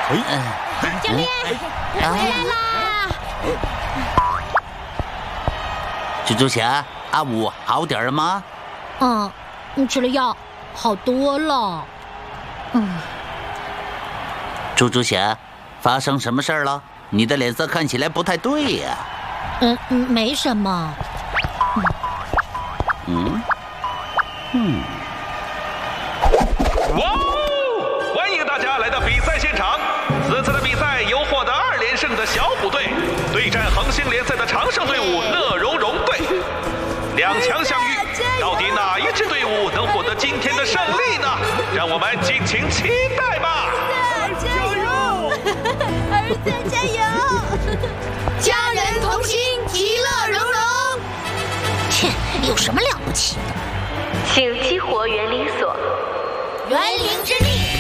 教练，回来啦！ 蜘蛛侠，阿武好点了吗？ 吃了药，好多了。 蜘蛛侠，发生什么事儿了？你的脸色看起来不太对呀。 没什么。 哇哦！欢迎大家来到比赛现场。此次的比赛由获得2连胜的小虎队对战恒星联赛的常胜队伍乐融融队。2强相遇，到底哪一支队伍能获得今天的胜利呢？让我们敬请期待吧！ 加油！儿子加油！ 家人同心，其乐融融。切，有什么了不起的？ 请激活园林锁。 园林之力。